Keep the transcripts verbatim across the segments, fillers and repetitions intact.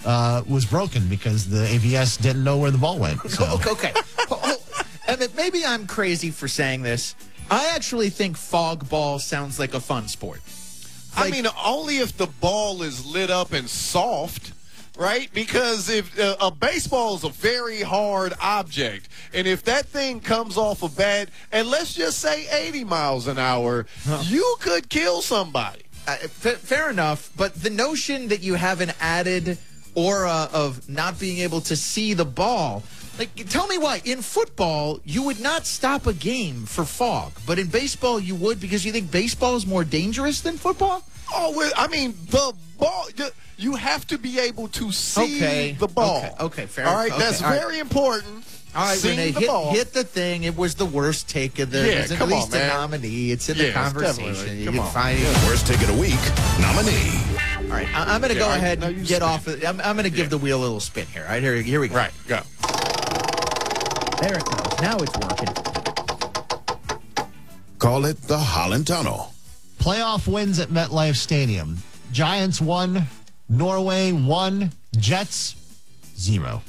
uh, was broken because the A B S didn't know where the ball went. So. Okay. okay. Oh, Emmett, maybe I'm crazy for saying this. I actually think fog ball sounds like a fun sport. Like, I mean, only if the ball is lit up and soft, right? Because if uh, a baseball is a very hard object, and if that thing comes off a bat, and let's just say eighty miles an hour, huh. you could kill somebody. Uh, f- fair enough, but the notion that you have an added aura of not being able to see the ball, like, tell me why. In football, you would not stop a game for fog, but in baseball, you would because you think baseball is more dangerous than football? Oh, well, I mean, the ball, you have to be able to see okay. the ball. Okay, okay fair All right, okay. that's All right. very important. All right, Seeing Renee, the hit, ball. hit the thing. It was the worst take of the. Yeah, it's at come least on, man. a nominee. It's in yeah, the conversation. You come can on. find it. Yeah. Worst take of the week, nominee. All right, I, I'm going to yeah, go right, ahead no, and get spin. off. Of, I'm, I'm going to give yeah. the wheel a little spin here. All right, here, here we go. Right, go. There it goes. Now it's working. Call it the Holland Tunnel. Playoff wins at MetLife Stadium. Giants one, Norway one, Jets zero.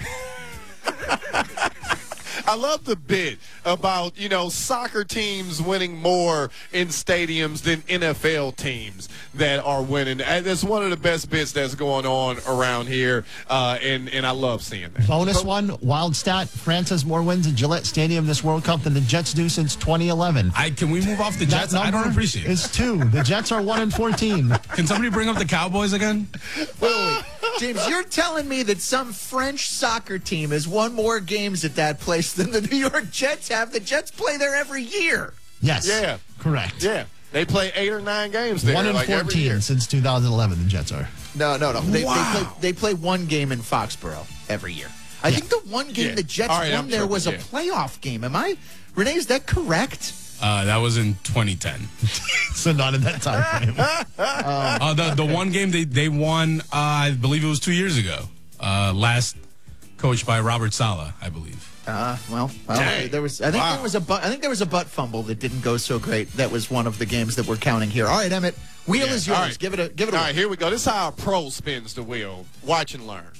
I love the bit about, you know, soccer teams winning more in stadiums than N F L teams that are winning. And that's one of the best bits that's going on around here, uh, and, and I love seeing that. Bonus one, wild stat, France has more wins at Gillette Stadium this World Cup than the Jets do since twenty eleven. I, can we move off the Jets? I don't appreciate it. It's two. The Jets are one and fourteen. Can somebody bring up the Cowboys again? Wait, wait, wait. James, you're telling me that some French soccer team has won more games at that place than the New York Jets have? The Jets play there every year. Yes. Yeah. Correct. Yeah. They play eight or nine games there. One and like every year. fourteen since two thousand eleven, the Jets are. No, no, no. They, Wow. they, play, they play one game in Foxborough every year. I Yeah. think the one game Yeah. the Jets All right, won I'm there tripping, was a yeah. playoff game. Am I, Renee, is that correct? Uh, that was in twenty ten. So not in that time frame. Uh, the the one game they they won, uh, I believe it was two years ago. Uh, last coached by Robert Saleh, I believe. Uh, well, well Dang. there was. I think Wow. there was a. Butt, I think there was a butt fumble that didn't go so great. That was one of the games that we're counting here. All right, Emmett, wheel Yeah. is yours. All right. Give it a. Give it a. All right, here we go. This is how a pro spins the wheel. Watch and learn.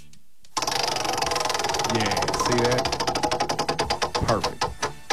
Yeah, see that? Perfect.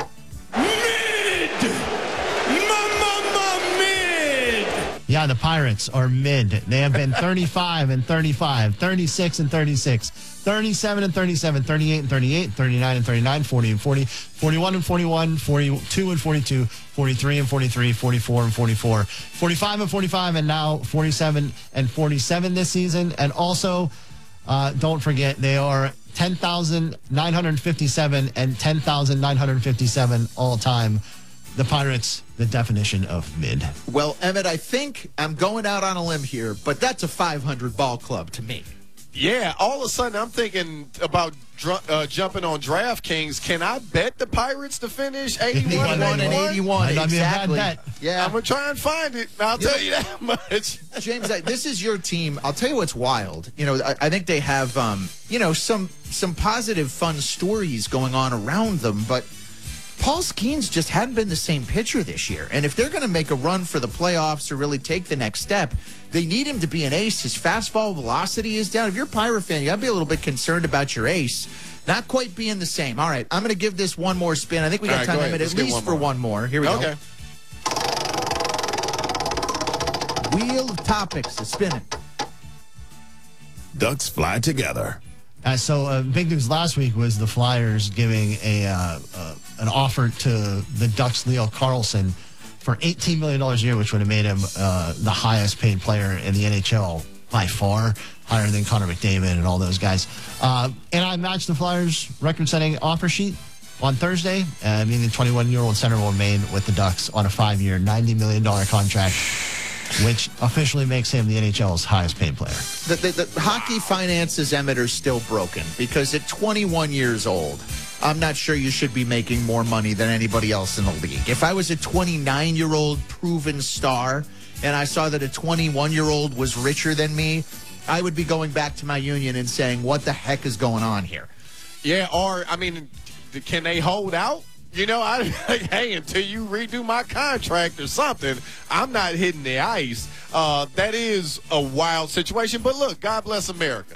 Yeah, the Pirates are mid. They have been thirty-five and thirty-five, thirty-six and thirty-six, thirty-seven and thirty-seven, thirty-eight and thirty-eight, thirty-nine and thirty-nine, forty and forty, forty-one and forty-one, forty-two and forty-two, forty-three and forty-three, forty-four and forty-four, forty-five and forty-five, and now forty-seven and forty-seven this season. And also, uh, don't forget, they are ten thousand nine hundred fifty-seven and ten thousand nine hundred fifty-seven all time. The Pirates, the definition of mid. Well, Emmett, I think I'm going out on a limb here, but that's a five hundred ball club to me. Yeah, all of a sudden I'm thinking about dr- uh, jumping on DraftKings. Can I bet the Pirates to finish eighty-one eighty-one and eighty-one, Might not be a bad exactly. bet. Yeah. I'm going to try and find it. I'll tell you that much. James, I- this is your team. I'll tell you what's wild. You know, I, I think they have, um, you know, some some positive, fun stories going on around them, but Paul Skeens just hadn't been the same pitcher this year. And if they're going to make a run for the playoffs or really take the next step, they need him to be an ace. His fastball velocity is down. If you're a Pirate fan, you got to be a little bit concerned about your ace not quite being the same. All right, I'm going to give this one more spin. I think we got All right, time go limit ahead. at Let's get least one for more. one more. Here we Okay. go. Wheel of topics is spinning. Ducks fly together. Uh, so uh, big news last week was the Flyers giving a uh, uh, an offer to the Ducks' Leo Carlson for eighteen million dollars a year, which would have made him uh, the highest paid player in the N H L by far, higher than Connor McDavid and all those guys. Uh, and I matched the Flyers' record-setting offer sheet on Thursday, uh, meaning the twenty-one-year-old center will remain with the Ducks on a five-year, ninety million dollars contract, which officially makes him the N H L's highest paid player. The, the, the hockey finances, Emmett, are still broken because at twenty-one years old, I'm not sure you should be making more money than anybody else in the league. If I was a twenty-nine-year-old proven star and I saw that a twenty-one-year-old was richer than me, I would be going back to my union and saying, what the heck is going on here? Yeah, or, I mean, can they hold out? You know, I hey, until you redo my contract or something, I'm not hitting the ice. Uh, that is a wild situation. But look, God bless America.